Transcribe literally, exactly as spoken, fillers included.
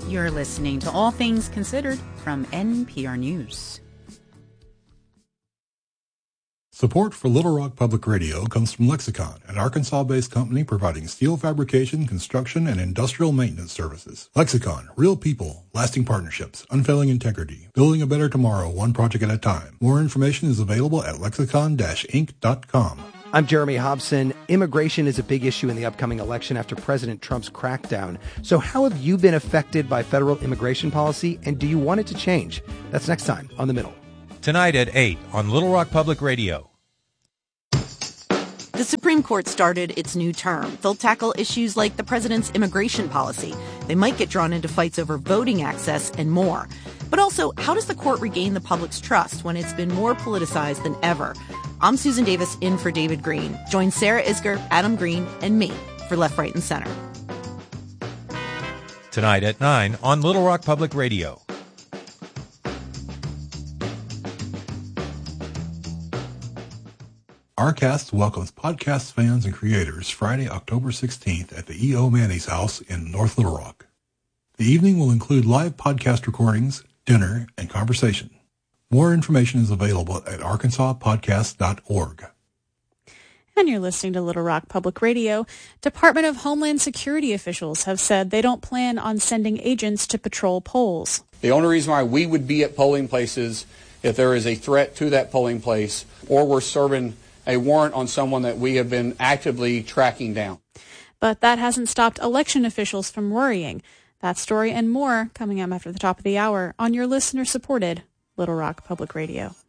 You're listening to All Things Considered from N P R News. Support for Little Rock Public Radio comes from Lexicon, an Arkansas-based company providing steel fabrication, construction, and industrial maintenance services. Lexicon, real people, lasting partnerships, unfailing integrity, building a better tomorrow one project at a time. More information is available at lexicon dash inc dot com. I'm Jeremy Hobson. Immigration is a big issue in the upcoming election after President Trump's crackdown. So how have you been affected by federal immigration policy, and do you want it to change? That's next time on The Middle. Tonight at eight on Little Rock Public Radio. The Supreme Court started its new term. They'll tackle issues like the president's immigration policy. They might get drawn into fights over voting access and more. But also, how does the court regain the public's trust when it's been more politicized than ever? I'm Susan Davis in for David Green. Join Sarah Isger, Adam Green, and me for Left, Right, and Center. Tonight at nine on Little Rock Public Radio. Arcast welcomes podcast fans and creators Friday, October sixteenth at the E O. Manny's house in North Little Rock. The evening will include live podcast recordings, dinner, and conversation. More information is available at arkansas podcast dot org. And you're listening to Little Rock Public Radio. Department of Homeland Security officials have said they don't plan on sending agents to patrol polls. The only reason why we would be at polling places if there is a threat to that polling place or we're serving a warrant on someone that we have been actively tracking down. But that hasn't stopped election officials from worrying. That story and more coming up after the top of the hour on your listener-supported Little Rock Public Radio.